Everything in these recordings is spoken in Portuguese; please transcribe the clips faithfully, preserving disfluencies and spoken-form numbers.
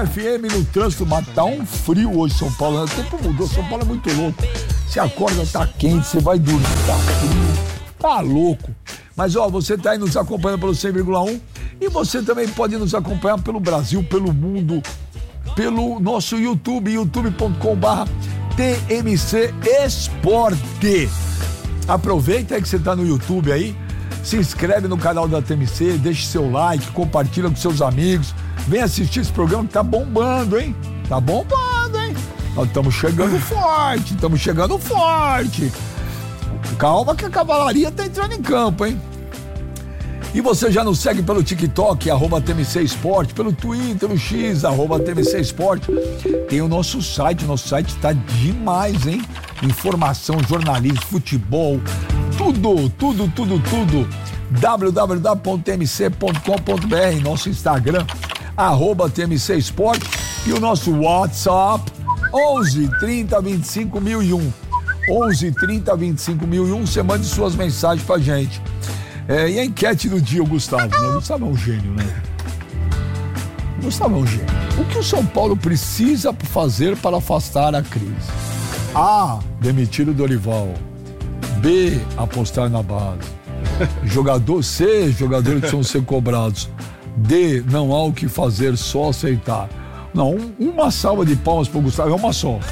F M no trânsito, mas tá um frio hoje, São Paulo. O tempo mudou, São Paulo é muito louco. Você acorda, tá quente, você vai dormir, tá frio, tá louco. Mas, ó, você tá aí nos acompanhando pelo cem vírgula um e você também pode nos acompanhar pelo Brasil, pelo mundo, pelo nosso YouTube, youtube ponto com barra T M C Esporte. Aproveita aí que você tá no YouTube aí, se inscreve no canal da T M C, deixe seu like, compartilha com seus amigos, vem assistir esse programa que tá bombando, hein? Tá bombando, hein? Nós estamos chegando forte, estamos chegando forte. Calma que a cavalaria tá entrando em campo, hein? E você já nos segue pelo TikTok, arroba T M C Esporte, pelo Twitter, no X, arroba T M C Esporte. Tem o nosso site, o nosso site tá demais, hein? Informação, jornalismo, futebol, tudo, tudo, tudo, tudo. w w w ponto t m c ponto com ponto b r, nosso Instagram, arroba T M C Esporte, e o nosso WhatsApp, onze, trinta, vinte e cinco, mil e um. onze, trinta, vinte e cinco, mil e um, você mande suas mensagens pra gente. É, e a enquete do dia, o Gustavo, né? O Gustavo é um gênio, né? O Gustavo é um gênio. O que o São Paulo precisa fazer para afastar a crise? A. Demitir o Dorival. B. Apostar na base. Jogador C. Jogadores que precisam ser cobrados. D. Não há o que fazer, só aceitar. Não, um, uma salva de palmas pro Gustavo é uma só.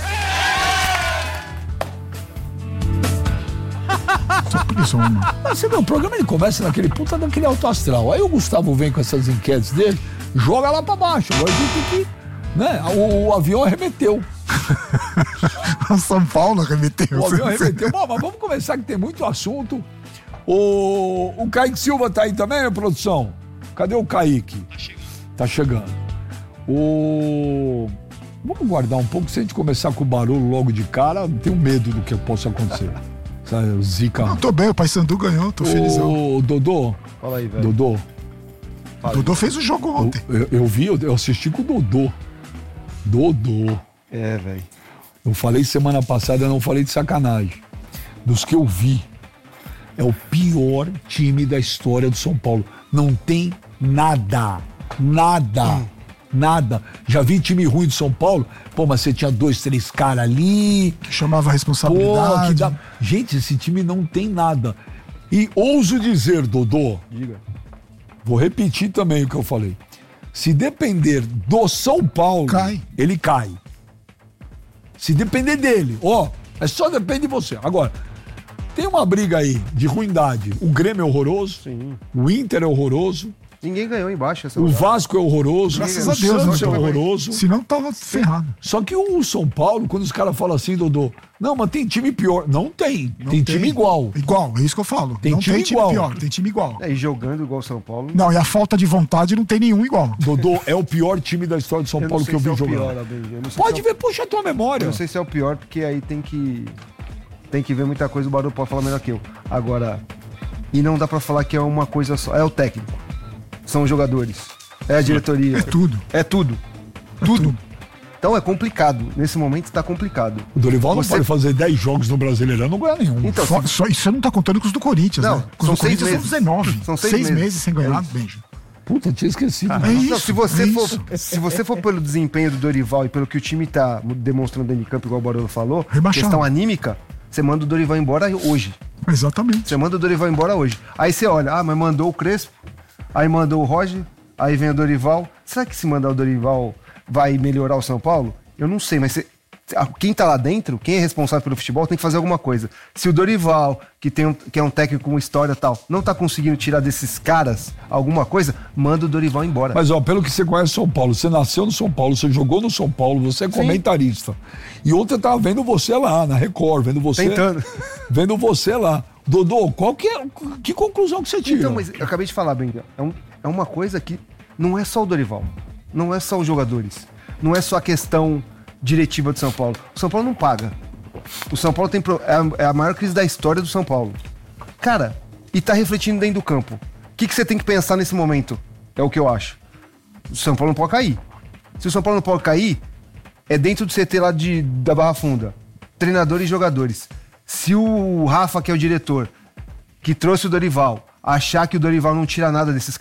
Você vê, o programa ele começa naquele puta daquele alto astral. Aí o Gustavo vem com essas enquetes dele, joga lá pra baixo. Agora a gente tem que, né? O, o avião arremeteu. O São Paulo arremeteu. O avião arremeteu. Bom, mas vamos começar que tem muito assunto. O, o Kaique Silva tá aí também, minha produção? Cadê o Kaique? Tá chegando. O... Vamos guardar um pouco, se a gente começar com o barulho logo de cara, tenho medo do que possa acontecer. Sabe, Zica. Não, tô bem, o Paysandu ganhou, tô felizão. O Dodô. Fala aí, velho. Dodô. O Dodô fez o jogo ontem. Eu, eu, eu vi, eu, eu assisti com o Dodô. Dodô. É, velho. Eu falei semana passada, eu não falei de sacanagem. Dos que eu vi, é o pior time da história do São Paulo. Não tem nada. Nada. Hum. Nada. Já vi time ruim do São Paulo. Pô, mas você tinha dois, três caras ali. Que chamava a responsabilidade. Pô, que dá... Gente, esse time não tem nada. E ouso dizer, Dodô. Diga. Vou repetir também o que eu falei. Se depender do São Paulo, cai. Ele cai. Se depender dele, ó, é só depende de você. Agora, tem uma briga aí de ruindade. O Grêmio é horroroso. Sim. O Inter é horroroso. Ninguém ganhou embaixo. Essa o rodada. Vasco é horroroso. Graças o a Deus, Santos é não, horroroso. Se não, tava ferrado. Só que o São Paulo, quando os caras falam assim, Dodô, não, mas tem time pior. Não tem. Não tem, tem time igual. Igual, é isso que eu falo. Tem não time tem time igual. pior, tem time igual. É, e jogando igual o São Paulo. Não, e a falta de vontade não tem nenhum igual. Dodô, é o pior time da história do São Paulo que eu vi se é jogar. Pode se ver, é... puxa a tua memória. Eu não sei se é o pior, porque aí tem que tem que ver muita coisa, o Barulho pode falar melhor que eu. Agora, e não dá pra falar que é uma coisa só. É o técnico. São os jogadores. É a diretoria. É tudo. É tudo. É tudo. tudo. Então é complicado. Nesse momento tá complicado. O Dorival não Você... pode fazer dez jogos no Brasileirão, não ganha nenhum. Então, só, só, isso você não tá contando com os do Corinthians, não, né? Com os do Corinthians são dezenove. São seis, seis meses. meses sem ganhar, é Benja. Puta, tinha esquecido. Ah, é isso, não, se você é for, isso. se você for pelo desempenho do Dorival e pelo que o time tá demonstrando dentro de campo, igual o Barolo falou, rebaixado. Questão anímica, você manda o Dorival embora hoje. Exatamente. Você manda o Dorival embora hoje. Aí você olha, ah, mas mandou o Crespo, aí mandou o Roger, aí vem o Dorival. Será que se mandar o Dorival vai melhorar o São Paulo? Eu não sei, mas você, quem tá lá dentro, quem é responsável pelo futebol, tem que fazer alguma coisa. Se o Dorival, que, tem um, que é um técnico com história e tal, não tá conseguindo tirar desses caras alguma coisa, manda o Dorival embora. Mas, ó, pelo que você conhece São Paulo, você nasceu no São Paulo, você jogou no São Paulo, você é comentarista. Sim. E ontem eu tava vendo você lá, na Record, vendo você... Tentando. Vendo você lá. Dodô, qual que é... Que conclusão que você tira? Então, mas eu acabei de falar, Benja, é, um, é uma coisa que não é só o Dorival, não é só os jogadores, não é só a questão diretiva do São Paulo. O São Paulo não paga. O São Paulo tem pro... é, a, é a maior crise da história do São Paulo. Cara, e tá refletindo dentro do campo. O que, que você tem que pensar nesse momento? É o que eu acho. O São Paulo não pode cair. Se o São Paulo não pode cair, é dentro do C T lá de, da Barra Funda. Treinadores e jogadores. Se o Rafa, que é o diretor, que trouxe o Dorival, achar que o Dorival não tira nada desses caras,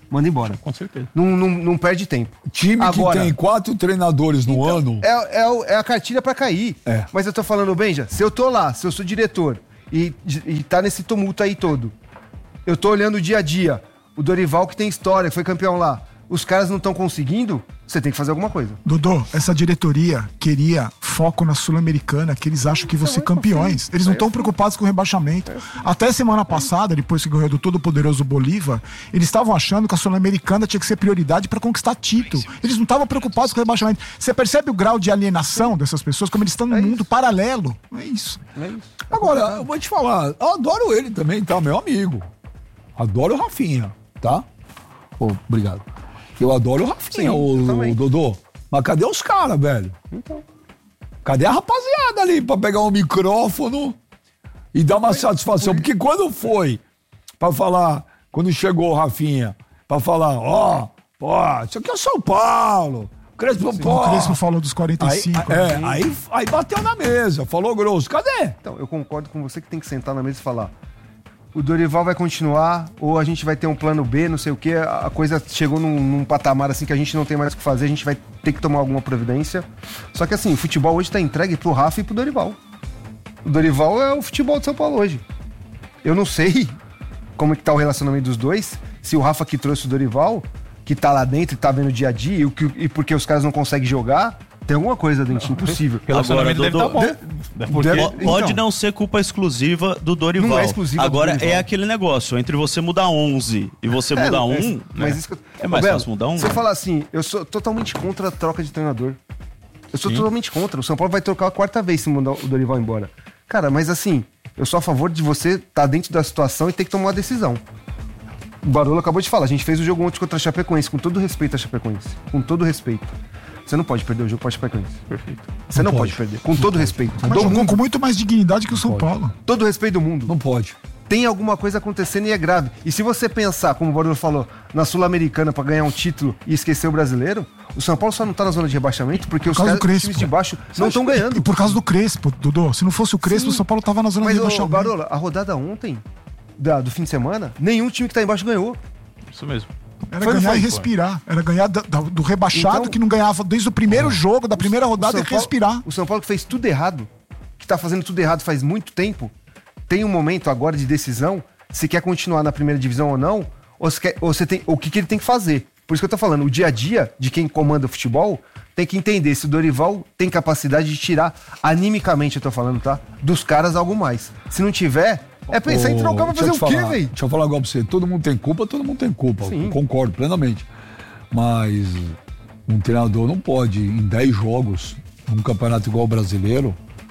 manda embora. Com certeza. Não, não, não perde tempo. Time Agora, que tem quatro treinadores no então, ano... É, é, o- é a cartilha pra cair. É. Mas eu tô falando, Benja, se eu tô lá, se eu sou diretor e, e tá nesse tumulto aí todo, eu tô olhando o dia a dia, o Dorival que tem história, que foi campeão lá, os caras não estão conseguindo, você tem que fazer alguma coisa. Dodô, essa diretoria queria foco na Sul-Americana, que eles acham que vão ser campeões. Eles não estão preocupados com o rebaixamento. Até semana passada, depois que ganhou do todo-poderoso Bolívar, eles estavam achando que a Sul-Americana tinha que ser prioridade para conquistar título. Eles não estavam preocupados com o rebaixamento. Você percebe o grau de alienação dessas pessoas, como eles estão num mundo paralelo. É isso. É isso. Agora, eu vou te falar, eu adoro ele também, tá? Meu amigo. Adoro o Rafinha, tá? Ô, obrigado. Eu adoro o Rafinha, Sim, eu o, também. o Dodô. Mas cadê os caras, velho? Então. Cadê a rapaziada ali pra pegar um micrófono e dar uma satisfação? Porque quando foi pra falar, quando chegou o Rafinha, pra falar, ó, ó, isso aqui é São Paulo. Crespo, pô. O Crespo falou dos quarenta e Aí, cinco. é, né? aí, aí bateu na mesa, falou grosso. Cadê? Então, eu concordo com você que tem que sentar na mesa e falar: o Dorival vai continuar, ou a gente vai ter um plano B, não sei o que, a coisa chegou num, num patamar assim que a gente não tem mais o que fazer, a gente vai ter que tomar alguma providência. Só que assim, o futebol hoje tá entregue pro Rafa e pro Dorival. O Dorival é o futebol de São Paulo hoje. Eu não sei como é que tá o relacionamento dos dois, se o Rafa que trouxe o Dorival, que tá lá dentro e tá vendo o dia a dia, e, o que, e porque os caras não conseguem jogar, tem alguma coisa dentro, impossível. O relacionamento dele tá bom. De- Porque deve- Po- Pode então. não ser culpa exclusiva do Dorival. Não é exclusiva do Agora Dorival. é aquele negócio, entre você mudar onze e você É, mudar mas- um, mas né? isso que eu- É mais Ô, Belo, fácil mudar um. Você fala assim, eu sou totalmente contra a troca de treinador. Eu sou totalmente contra. O São Paulo vai trocar a quarta vez se mandar o Dorival embora. Cara, mas assim, eu sou a favor de você estar dentro da situação e ter que tomar uma decisão. O Barolo acabou de falar, a gente fez o jogo ontem contra a Chapecoense, com todo respeito à Chapecoense. Com todo respeito. Você não pode perder o jogo para a Chapecoense. Perfeito. Você não, Não pode. pode. perder. Com todo respeito. Mas Do jogou mundo. com muito mais dignidade que o São Paulo. Todo respeito do mundo. Não pode. Tem alguma coisa acontecendo e é grave. E se você pensar, como o Barulho falou, na Sul-Americana pra ganhar um título e esquecer o brasileiro, o São Paulo só não tá na zona de rebaixamento porque os causa caras do Crespo. os times de baixo não estão ganhando. E por causa do Crespo, Dodô. Se não fosse o Crespo, Sim. o São Paulo tava na zona Mas, de ô, rebaixamento. Barolo, a rodada ontem, da- do fim de semana, nenhum time que tá embaixo ganhou. Isso mesmo. Era Foi, não ganhar foi, e pô? respirar. Era ganhar da- da- do rebaixado Então- que não ganhava desde o primeiro jogo, da primeira O rodada São e Paulo- respirar. O São Paulo que fez tudo errado, que tá fazendo tudo errado faz muito tempo, tem um momento agora de decisão se quer continuar na primeira divisão ou não, ou, se quer, ou você tem, o que, que ele tem que fazer. Por isso que eu tô falando, o dia a dia de quem comanda o futebol tem que entender se o Dorival tem capacidade de tirar, animicamente eu tô falando, tá? Dos caras algo mais. Se não tiver, é pensar em trocar pra Deixa eu fazer te o quê, falar, velho? Deixa eu falar agora pra você. Todo mundo tem culpa, todo mundo tem culpa. Sim. Eu concordo plenamente. Mas um treinador não pode, em dez jogos, num campeonato igual o brasileiro,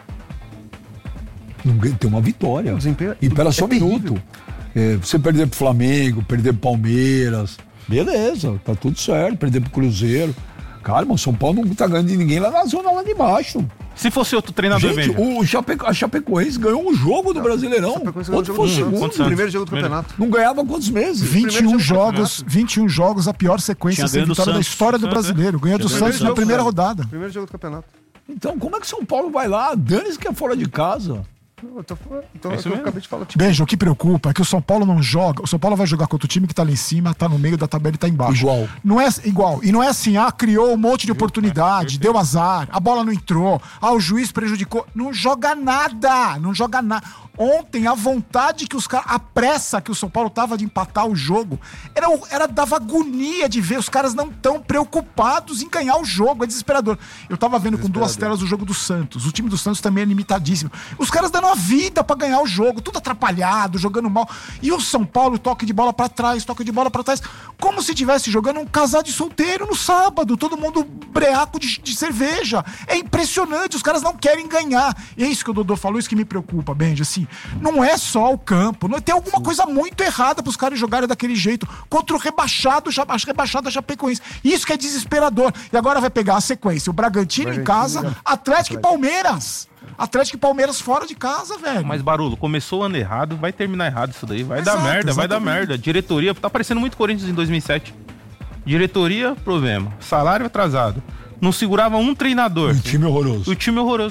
não ganha- ter uma vitória. O desempenho E pera é só um terrível. minuto. É, você perder pro Flamengo, perder pro Palmeiras, beleza, tá tudo certo. Perder pro Cruzeiro. Cara, mas o São Paulo não tá ganhando de ninguém lá na zona lá de baixo. Se fosse outro treinador, Gente, Benja. o Chape, a Chapecoense ganhou um jogo do Brasileirão. Chapecoense ganhou Outro o foi o jogo do segundo. Santos. O primeiro jogo do Primeiro. campeonato. Não ganhava há quantos meses? vinte e um primeiro jogo do jogos, vinte e um jogos, a pior sequência Tinha sem ganho do vitória da Santos. história do Santos, brasileiro. Ganhou do Tinha Santos ganho na do primeira Santos. rodada. Primeiro jogo do campeonato. Então, como é que São Paulo vai lá? Dane-se que é fora de casa. Eu, tô, então, É é isso o que eu mesmo. acabei de falar. Tipo, Beijo, o que preocupa é que o São Paulo não joga. O São Paulo vai jogar contra o time que tá lá em cima, tá no meio da tabela e tá embaixo. Igual. Não é igual. E não é assim, ah, criou um monte de oportunidade, deu azar, a bola não entrou, ah, o juiz prejudicou. Não joga nada, não joga nada. Ontem, a vontade que os caras, a pressa que o São Paulo tava de empatar o jogo, era, o- era dava agonia de ver. Os caras não tão preocupados em ganhar o jogo, é desesperador. Eu tava vendo com duas telas o jogo do Santos. O time do Santos também é limitadíssimo. Os caras dando a vida pra ganhar o jogo, tudo atrapalhado, jogando mal. E o São Paulo, toque de bola pra trás, toque de bola pra trás, como se tivesse jogando um casal de solteiro no sábado, todo mundo breaco de, de cerveja. É impressionante, os caras não querem ganhar. E é isso que o Dodô falou, isso que me preocupa, Benji, assim, não é só o campo, não, tem alguma coisa muito errada pros caras jogarem daquele jeito contra o rebaixado, já- acho rebaixado da Chapecoense. Isso que é desesperador. E agora vai pegar a sequência, o Bragantino, em casa, Atlético e Palmeiras. Atlético e Palmeiras fora de casa, velho. Mas, Barulho, começou o ano errado, vai terminar errado isso daí. Vai Exato, dar merda, vai dar exatamente. merda. Diretoria, tá parecendo muito Corinthians em dois mil e sete. Diretoria, problema. Salário atrasado. Não segurava um treinador. Um time horroroso. O time horroroso. É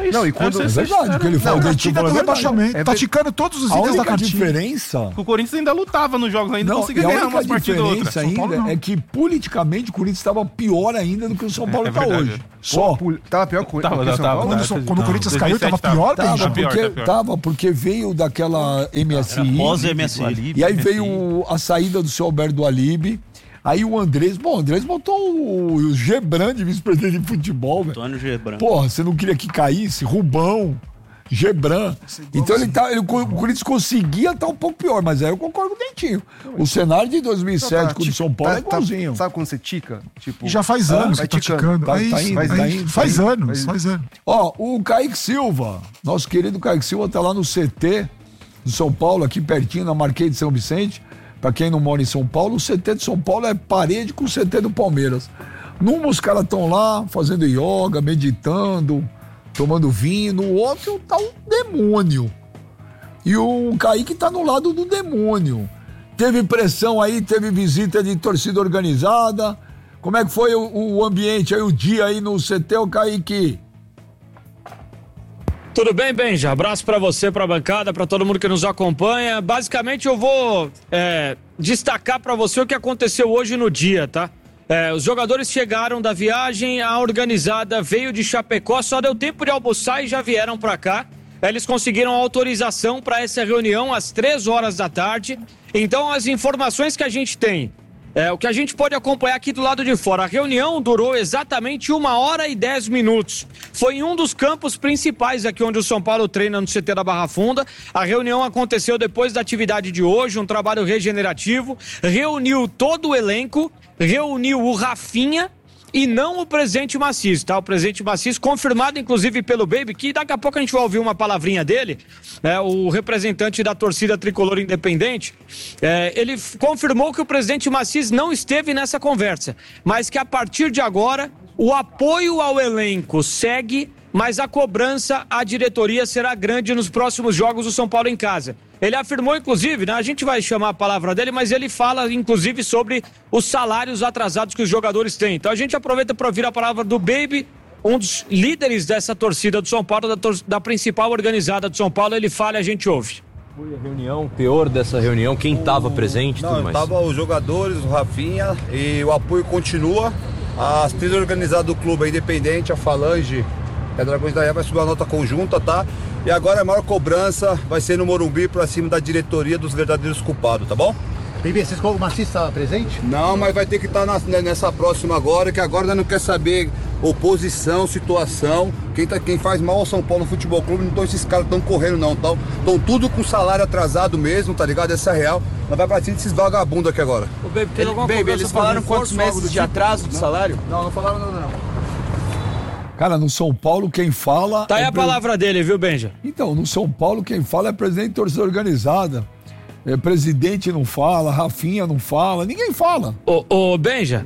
É isso. Não, e quando- É, É isso, verdade, era- o que ele Não, falou. dentro cantina do do programa é verdade. rebaixamento. É Tá ver- ticando todos os A itens da única cantina. diferença... O Corinthians ainda lutava nos jogos, ainda Não, conseguia e a ganhar única umas partidas ou outras. diferença São Paulo ainda não. é que politicamente o Corinthians estava pior ainda do que o São Paulo É está verdade. hoje. Só. Pô, tava pior que o Tava, que o São tava, Paulo? Quando, tava. o São- quando o Não, Corinthians caiu, tava dois mil e sete pior, Tava, Benja? Tá pior, porque, tá pior. tava, porque veio daquela M S I. Pós M S I. E aí veio o- a saída do seu Alberto do Alibe. Aí o Andrés, bom, o Andrés botou o, o Gebran de vice-presidente de futebol, velho. Antônio Gebran. Porra, você não queria que caísse? Rubão, Gebran. Então ele tá, ele, o Corinthians conseguia estar um pouco pior, mas aí eu concordo com o Dentinho. O cenário de dois mil e sete com o de São Paulo é igualzinho. Sabe quando você tica? Tipo, E já faz anos vai que tá ticando. ticando. Tá- é tá isso, indo, é tá isso. indo, Faz tá indo. anos, faz anos. Ó, o Kaique Silva, nosso querido Kaique Silva, tá lá no C T de São Paulo, aqui pertinho, na Marquês de São Vicente. Pra quem não mora em São Paulo, o C T de São Paulo é parede com o C T do Palmeiras. Numa os caras estão lá fazendo yoga, meditando, tomando vinho, no outro tá um demônio. E o Kaique tá no lado do demônio. Teve pressão aí, teve visita de torcida organizada. Como é que foi o, o ambiente aí, o dia aí no C T, o Kaique? Tudo bem, Benja? Abraço pra você, pra bancada, pra todo mundo que nos acompanha. Basicamente, eu vou é, destacar pra você o que aconteceu hoje no dia, tá? É, os jogadores chegaram da viagem, a organizada veio de Chapecó, só deu tempo de almoçar e já vieram pra cá. Eles conseguiram autorização para essa reunião às três horas da tarde. Então, as informações que a gente tem, é, o que a gente pode acompanhar aqui do lado de fora, a reunião durou exatamente uma hora e dez minutos. Foi em um dos campos principais aqui onde o São Paulo treina, no C T da Barra Funda. A reunião aconteceu depois da atividade de hoje, um trabalho regenerativo. Reuniu todo o elenco, reuniu o Rafinha e não o presidente Macis, tá? O presidente Macis, confirmado inclusive pelo Baby, que daqui a pouco a gente vai ouvir uma palavrinha dele, né? O representante da torcida tricolor independente, é, ele f- confirmou que o presidente Macis não esteve nessa conversa, mas que a partir de agora o apoio ao elenco segue, mas a cobrança à diretoria será grande nos próximos jogos do São Paulo em casa. Ele afirmou, inclusive, né, a gente vai chamar a palavra dele, mas ele fala, inclusive, sobre os salários atrasados que os jogadores têm. Então a gente aproveita para ouvir a palavra do Baby, um dos líderes dessa torcida do São Paulo, da, tor- da principal organizada do São Paulo. Ele fala e a gente ouve. Foi a reunião, o teor dessa reunião, quem estava presente e tudo Não, mais? tava os jogadores, o Rafinha, e o apoio continua. As trilhas organizadas do clube, a Independente, a Falange, a Dragões da Ré vai subir uma nota conjunta, tá? E agora a maior cobrança vai ser no Morumbi pra cima da diretoria dos verdadeiros culpados, tá bom? Bebê, vocês o Macis estava presente? Não, mas vai ter que estar nessa próxima agora, que agora nós não quer saber oposição, situação. Quem, tá, quem faz mal ao São Paulo Futebol Clube, não estão esses caras tão correndo não, estão tão tudo com salário atrasado mesmo, tá ligado? Essa é real. Nós vai pra cima desses vagabundos aqui agora. O Baby, tem alguma Baby, cobrança eles pra falaram reforço, quantos algo meses do de tipo? atraso de salário? Não, não falaram nada não. Cara, no São Paulo quem fala... Tá aí é a pre- palavra dele, viu, Benja? Então, no São Paulo quem fala é presidente de torcida organizada. É, presidente não fala, Rafinha não fala, ninguém fala. Ô, ô, Benja,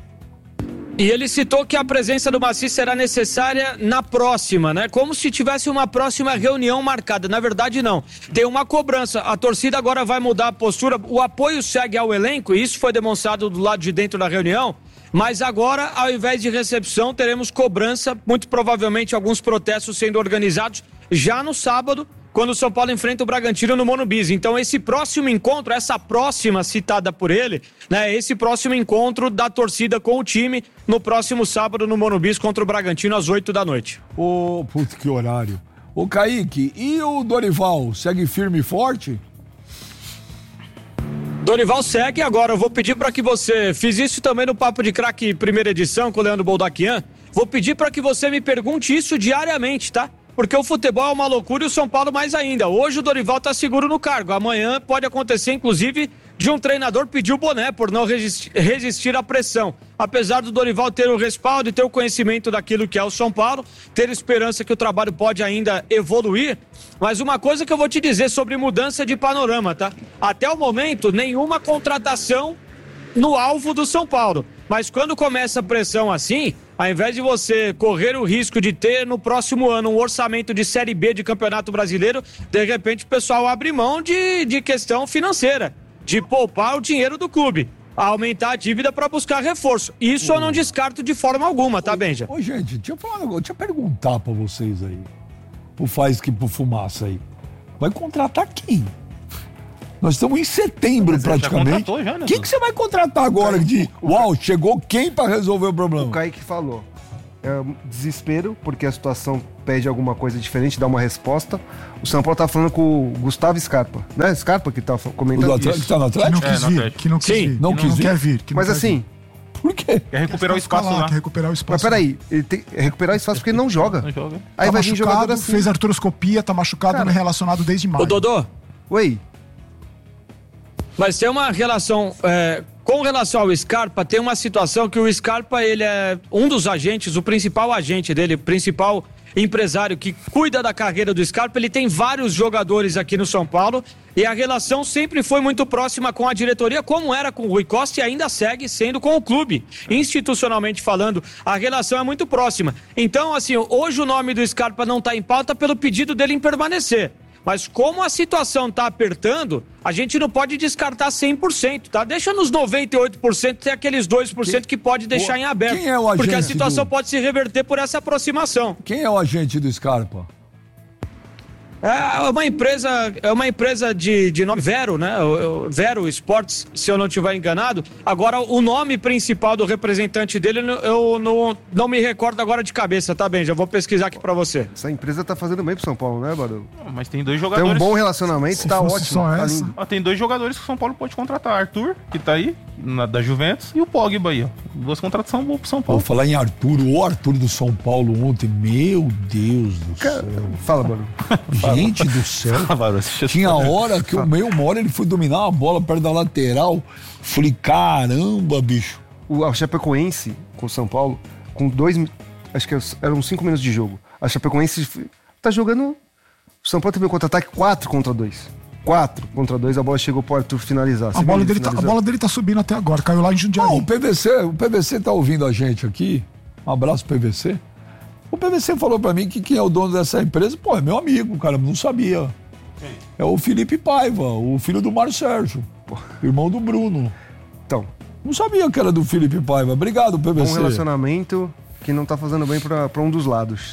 e ele citou que a presença do Macis será necessária na próxima, né? Como se tivesse uma próxima reunião marcada. Na verdade, não. Tem uma cobrança. A torcida agora vai mudar a postura. O apoio segue ao elenco, e isso foi demonstrado do lado de dentro da reunião. Mas agora, ao invés de recepção, teremos cobrança, muito provavelmente alguns protestos sendo organizados já no sábado, quando o São Paulo enfrenta o Bragantino no Morumbi. Então esse próximo encontro, essa próxima citada por ele, né, esse próximo encontro da torcida com o time no próximo sábado no Morumbi contra o Bragantino às oito da noite. Ô, putz, que horário. Ô, Kaique, e o Dorival, segue firme e forte? Dorival segue agora, eu vou pedir para que você, fiz isso também no Papo de Craque primeira edição com o Leandro Boldaquian, vou pedir para que você me pergunte isso diariamente, tá? Porque o futebol é uma loucura e o São Paulo mais ainda. Hoje o Dorival tá seguro no cargo, amanhã pode acontecer inclusive de um treinador pedir o boné por não resistir, resistir à pressão. Apesar do Dorival ter o respaldo e ter o conhecimento daquilo que é o São Paulo, ter esperança que o trabalho pode ainda evoluir, mas uma coisa que eu vou te dizer sobre mudança de panorama, tá? Até o momento, nenhuma contratação no alvo do São Paulo. Mas quando começa a pressão assim, ao invés de você correr o risco de ter no próximo ano um orçamento de Série B de Campeonato Brasileiro, de repente o pessoal abre mão de, de questão financeira, de poupar o dinheiro do clube, aumentar a dívida para buscar reforço. Isso eu não descarto de forma alguma, tá, Benja? Ô, gente, deixa eu falar um negócio, deixa eu perguntar pra vocês aí. pro Faísca e pro Fumaça aí. Vai contratar quem? Nós estamos em setembro, Mas praticamente. já contratou já, né? Quem que você vai contratar agora de... Uau, chegou quem pra resolver o problema? O Kaique falou. É um desespero, porque a situação pede alguma coisa diferente, dá uma resposta. O São Paulo tá falando com o Gustavo Scarpa, né? Scarpa que tá O comentando. do Atlético, que tá no Que não Atlético? quis É, no vir, Atlético. que não quis Sim, vir. não que quis vir. quer vir. que não Mas quer assim, Por quê? Quer recuperar o vir. Ficar espaço lá. Quer recuperar o espaço. mas peraí, ele tem que recuperar o espaço porque ele não joga. Não joga. Aí Tá vai vir jogador machucado, assim. fez artroscopia, tá machucado, Cara. não é relacionado desde maio. Ô, Dodô, Oi, mas tem uma relação, é, com relação ao Scarpa, tem uma situação que o Scarpa, ele é um dos agentes, o principal agente dele, o principal empresário que cuida da carreira do Scarpa, ele tem vários jogadores aqui no São Paulo e a relação sempre foi muito próxima com a diretoria, como era com o Rui Costa e ainda segue sendo com o clube. Institucionalmente falando, a relação é muito próxima. Então, assim, hoje o nome do Scarpa não está em pauta pelo pedido dele em permanecer. Mas como a situação está apertando, a gente não pode descartar cem por cento, tá? Deixa nos noventa e oito por cento, tem aqueles dois por cento que pode deixar em aberto. Quem é o Porque a agente situação do- pode se reverter por essa aproximação. Quem é o agente do Scarpa? É uma empresa, é uma empresa de, de nome Vero, né? O- o Vero Sports, se eu não estiver enganado. Agora, o nome principal do representante dele, eu não, não me recordo agora de cabeça, tá bem? Já vou pesquisar aqui pra você. essa empresa tá fazendo bem pro São Paulo, né, Barão? Mas tem dois Tem jogadores. um bom relacionamento, Se tá fosse ótimo. só Tá essa. lindo. Ó, tem dois jogadores que o São Paulo pode contratar. Arthur, que tá aí, na- da Juventus, e o Pogba aí, ó. Duas contratações boas pro São Vou Paulo. falar em Arthur, o Arthur do São Paulo ontem, meu Deus do céu. Fala, Barão. Gente do céu. Tinha hora que o meio uma hora ele foi dominar a bola perto da lateral. Falei, caramba, bicho. O a Chapecoense com o São Paulo, com dois. mi- Acho que eram cinco minutos de jogo. A Chapecoense f- tá jogando. O São Paulo teve um contra-ataque quatro contra dois. quatro contra dois, a bola chegou pro Arthur finalizar. A Você bola, viu ele dele tá, a finalizando? bola dele tá subindo até agora, caiu lá em Jundiaí. Não, o P V C, o P V C tá ouvindo a gente aqui. Um abraço, P V C. O P V C falou pra mim que quem é o dono dessa empresa, pô, é meu amigo, cara, não sabia. É o Felipe Paiva, o filho do Mário Sérgio, irmão do Bruno. Então, Não sabia que era do Felipe Paiva. Obrigado, P V C. um relacionamento que não tá fazendo bem pra, pra um dos lados.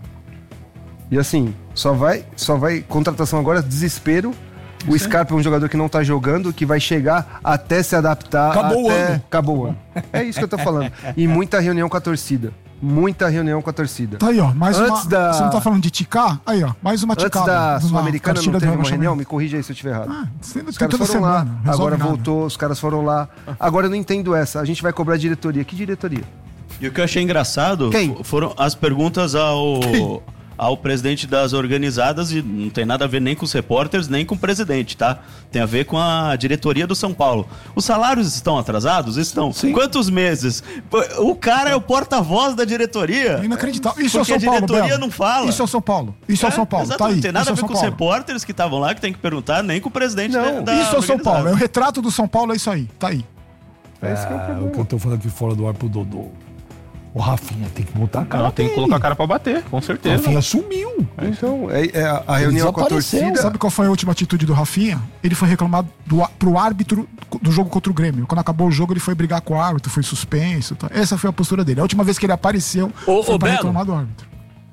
E assim, só vai, só vai. Contratação agora, desespero. O Scarpa é um jogador que não tá jogando, que vai chegar até se adaptar. Acabou o até... ano. Acabou o ano. É isso que eu tô falando. E muita reunião com a torcida. Muita reunião com a torcida. Tá aí, ó. Mais Antes uma. da- Você não tá falando de ticar? Aí, ó. Mais uma Antes ticada. da numa Sul-Americana cartilha não do teve uma rebaixamento. reunião? Me corrija aí se eu estiver errado. Ah, sendo Os tem caras toda foram lá, semana. resolve agora nada. voltou, os caras foram lá. Agora eu não entendo essa. A gente vai cobrar diretoria. Que diretoria? E o que eu achei engraçado Quem? fo- foram as perguntas ao, ao presidente das organizadas e não tem nada a ver nem com os repórteres, nem com o presidente, tá? Tem a ver com a diretoria do São Paulo. Os salários estão atrasados? Estão. Sim. Quantos meses? Pô, o cara é o porta-voz da diretoria. É inacreditável. Isso Porque é o São a Paulo, diretoria Belo. não fala. Isso é o São Paulo. Isso é, o São Paulo. Exato, Tá aí. não tem nada Isso é a o ver São com os Paulo. repórteres que estavam lá, que tem que perguntar, nem com o presidente Não, da, da Isso é o São Paulo. É o organizada. retrato do São Paulo, é isso aí. Tá aí. É esse que é o Ah, problema. o que eu tô falando aqui fora do ar pro Dodô. O Rafinha tem que botar a cara. Não, tem que dele. colocar a cara pra bater, com O certeza. Rafinha sumiu. Então, é, é a- a reunião com a desapareceu. torcida. Sabe qual foi a última atitude do Rafinha? Ele foi reclamar do, á- pro árbitro do jogo contra o Grêmio. Quando acabou o jogo, ele foi brigar com o árbitro, foi suspenso. Tá? Essa foi a postura dele. A última vez que ele apareceu, Ô, foi ô, pra Belo. reclamar do árbitro.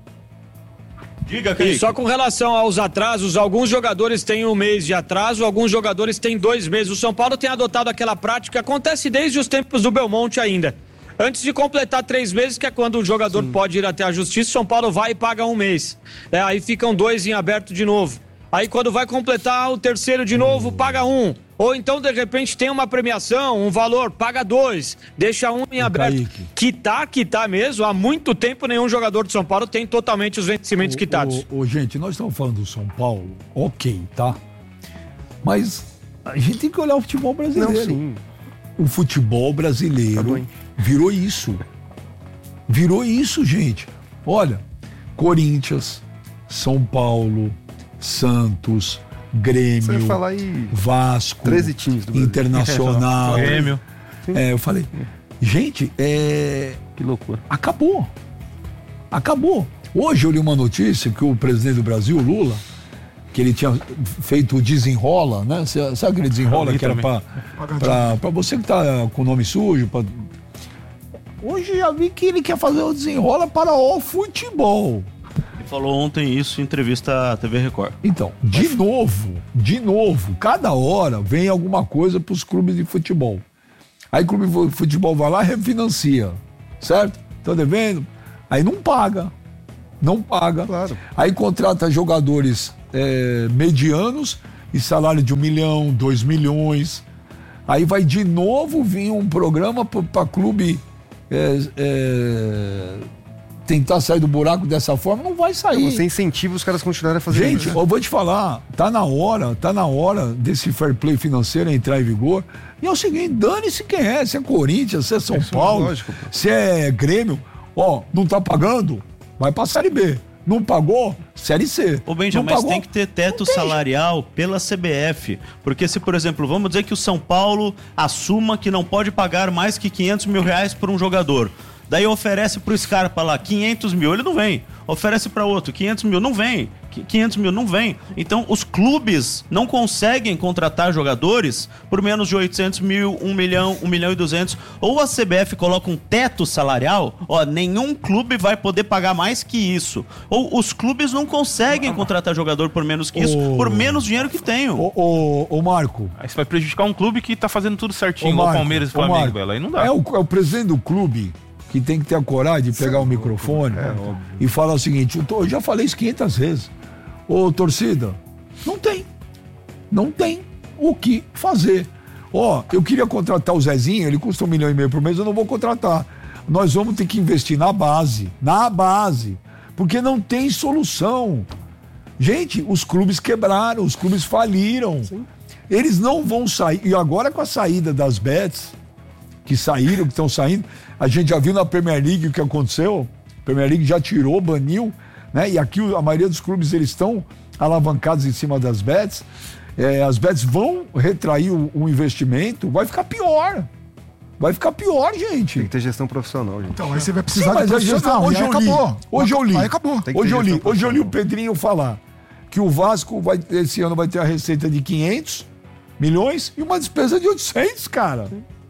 Diga, E Kaique. só com relação aos atrasos, alguns jogadores têm um mês de atraso, alguns jogadores têm dois meses. O São Paulo tem adotado aquela prática que acontece desde os tempos do Belmonte ainda. Antes de completar três meses, que é quando o jogador pode ir até a justiça, o São Paulo vai e paga um mês. É, aí ficam dois em aberto de novo. Aí quando vai completar o terceiro de novo, paga um. Ou então, de repente, tem uma premiação, um valor, paga dois, deixa um em aberto. Kaique. Quitar, quitar mesmo. Há muito tempo nenhum jogador de São Paulo tem totalmente os vencimentos quitados. Ô, ô, gente, nós estamos falando do São Paulo, ok, tá? Mas a gente tem que olhar o futebol brasileiro. Não, sim. O futebol Tá brasileiro bom, hein? virou isso. Virou isso, gente. Olha, Corinthians, São Paulo, Santos, Grêmio, Você vai falar aí. Vasco, treze times do Brasil. Internacional. Grêmio. É, eu falei, gente, é, Que loucura. acabou. Acabou. Hoje eu li uma notícia que o presidente do Brasil, Lula, que ele tinha feito o desenrola, né? Cê- Sabe aquele desenrola Eu li que era também. pra, pra, pra você que tá com o nome sujo? Pra... Hoje já vi que ele quer fazer o desenrola para o futebol. falou ontem isso em entrevista à T V Record. Então, de Mas... novo, de novo, cada hora vem alguma coisa pros clubes de futebol. Aí o clube de futebol vai lá e refinancia, certo? Estão devendo, aí não paga, não paga. Claro. Aí contrata jogadores é, medianos e salário de um milhão, dois milhões. Aí vai de novo vir um programa para clube é, é, tentar sair do buraco dessa forma, não vai sair. Você incentiva os caras a continuarem a fazer Gente, isso. eu vou te falar, tá na hora, tá na hora desse fair play financeiro entrar em vigor. E é o seguinte, dane-se quem é, se é Corinthians, se é São Isso é Paulo, lógico, se é Grêmio, ó, não tá pagando, vai pra Série B. Não pagou, Série C. Ô Benjamin, não mas pagou, tem que ter teto tem. salarial pela C B F. Porque se, por exemplo, vamos dizer que o São Paulo assuma que não pode pagar mais que quinhentos mil reais por um jogador. Daí oferece pro Scarpa lá quinhentos mil, ele não vem. Oferece para outro quinhentos mil, não vem. quinhentos mil, não vem. Então os clubes não conseguem contratar jogadores por menos de oitocentos mil, um milhão, um milhão e duzentos. Ou a C B F coloca um teto salarial, ó, nenhum clube vai poder pagar mais que isso. Ou os clubes não conseguem contratar jogador por menos que isso, Ô. por menos dinheiro que tenham. Ô, ô, ô Marco, Aí você vai prejudicar um clube que tá fazendo tudo certinho, Ô, igual o Marco, Palmeiras e ô, Flamengo, Marco, Bela. Aí não dá. É o, é o presidente do clube que tem que ter a coragem de pegar o microfone e falar o seguinte, eu, tô- eu já falei isso quinhentas vezes. Ô, torcida, não tem. Não tem o que fazer. Ó, eu queria contratar o Zezinho, ele custa um milhão e meio por mês, eu não vou contratar. Nós vamos ter que investir na base, na base, porque não tem solução. Gente, os clubes quebraram, os clubes faliram. Eles não vão sair. E agora com a saída das bets, que saíram, que estão saindo, a gente já viu na Premier League o que aconteceu. A Premier League já tirou, baniu, né? E aqui a maioria dos clubes eles estão alavancados em cima das bets. É, as bets vão retrair o, o investimento, vai ficar pior. Vai ficar pior, gente. Tem que ter gestão profissional, gente. Então, aí você vai precisar Sim, mas de a gestão, profissional. hoje e aí eu li, acabou. hoje eu li, Aí acabou. Tem que hoje ter eu li, gestão hoje eu li o profissional. Pedrinho falar que o Vasco vai, esse ano vai ter a receita de quinhentos milhões e uma despesa de oitocentos, cara.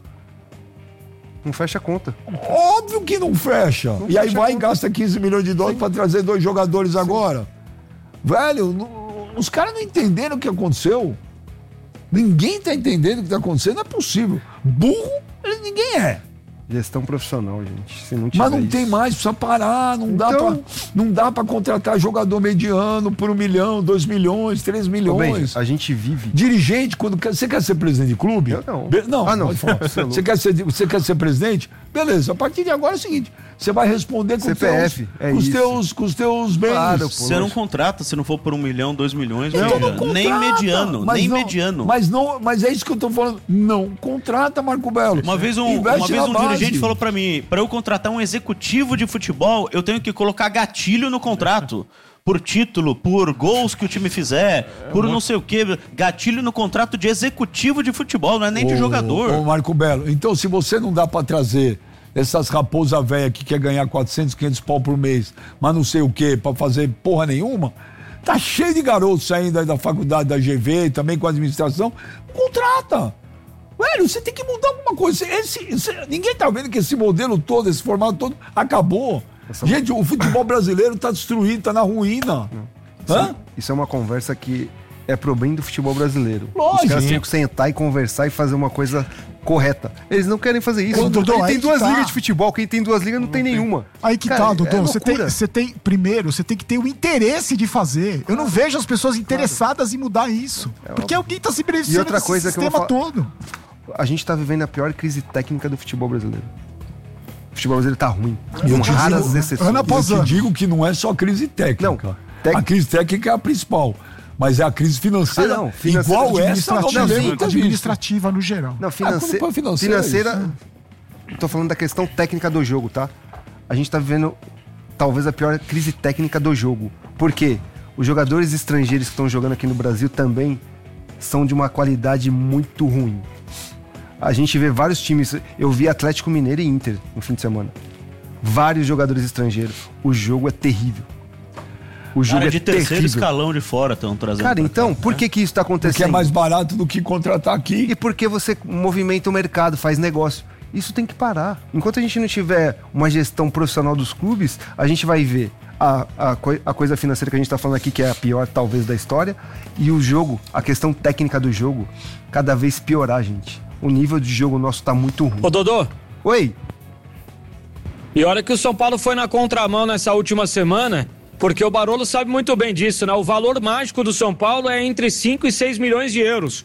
Não fecha a conta. Óbvio que não fecha. Não e aí fecha vai a e conta. gasta quinze milhões de dólares pra trazer dois jogadores agora. Velho, não- os caras não entenderam o que aconteceu. Ninguém tá entendendo o que tá acontecendo, não é possível. Burro, ele, ninguém é. Gestão profissional, gente. Se não tiver Mas não isso- tem mais, precisa parar, não dá Então- pra, não dá pra contratar jogador mediano por um milhão, dois milhões, três Ô, milhões. Benja, a gente vive. Dirigente, quando quer, você quer ser presidente de clube? Eu não. Be- não, Ah, não. pode falar. Você é louco. Você quer ser, você quer ser presidente? Beleza, a partir de agora é o seguinte, você vai responder com, C P F, os, teus, é com, os, isso. teus, com os teus bens. Claro, pô. Você não contrata se não for por um milhão, dois milhões, Então Benja. não contrata, nem mediano, mas nem não- mediano. Mas, não, mas é isso que eu tô falando. Não contrata, Marco Belo. Uma vez um, Investe uma vez na um base. dirigente falou pra mim, pra eu contratar um executivo de futebol, eu tenho que colocar gatilho no contrato. Por título, por gols que o time fizer, por não sei o quê. Gatilho no contrato de executivo de futebol, não é nem de Ô, jogador. Ô, Marco Belo, então se você não dá pra trazer essas raposa velha que quer ganhar quatrocentos, quinhentos pau por mês, mas não sei o quê, pra fazer porra nenhuma, tá cheio de garotos saindo aí da faculdade da G V, também com a administração, contrata. Velho, você tem que mudar alguma coisa. Esse, esse- ninguém tá vendo que esse modelo todo, esse formato todo, acabou. Gente, o futebol brasileiro tá destruído, tá na ruína. Hã? Isso é uma conversa que é pro bem do futebol brasileiro. Lógico. Os caras têm que sentar e conversar e fazer uma coisa correta. Eles não querem fazer isso. Quando- Quem Dodô, aí tem que duas tá. ligas de futebol, quem tem duas ligas não, tem nenhuma. Aí que Cara, tá, Dodô. é Você tem, loucura. você tem, primeiro, você tem que ter o interesse de fazer. Eu não vejo as pessoas interessadas em mudar isso. Porque alguém tá se beneficiando E outra desse coisa que eu vou sistema falar- todo. A gente tá vivendo a pior crise técnica do futebol brasileiro. O futebol brasileiro tá ruim. Eu Com te raras digo- exceções. Ana Eu após te ano. digo que não é só crise técnica. Não, tec- A crise técnica é a principal. Mas é a crise financeira, Ah, não, financeira, igual essa, eu não me Administrativa, lembro de ter visto. administrativa no geral. Não, Ah, finance... quando põe financeira, financeira. isso, Tô falando da questão técnica do jogo, tá? A gente tá vivendo talvez a pior crise técnica do jogo. Por quê? Os jogadores estrangeiros que estão jogando aqui no Brasil também são de uma qualidade muito ruim. A gente vê vários times. Eu vi Atlético Mineiro e Inter no fim de semana. Vários jogadores estrangeiros. O jogo é terrível. O jogo Cara, é de terceiro terrível. escalão de fora estão trazendo. Cara, pra então, cá, por né? que que isso tá acontecendo? Porque é mais barato do que contratar aqui. E porque você movimenta o mercado, faz negócio. Isso tem que parar. Enquanto a gente não tiver uma gestão profissional dos clubes, a gente vai ver a, a, coi- a coisa financeira que a gente tá falando aqui, que é a pior talvez da história, e o jogo, a questão técnica do jogo, cada vez piorar, gente. O nível de jogo nosso tá muito ruim. Ô, Dodô. Oi. E olha que o São Paulo foi na contramão nessa última semana, porque o Barolo sabe muito bem disso, né? O valor mágico do São Paulo é entre cinco e seis milhões de euros.